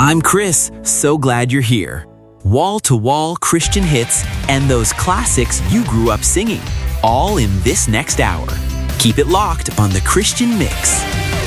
I'm Chris, so glad you're here. Wall-to-wall Christian hits and those classics you grew up singing, all in this next hour. Keep it locked on The Christian Mix.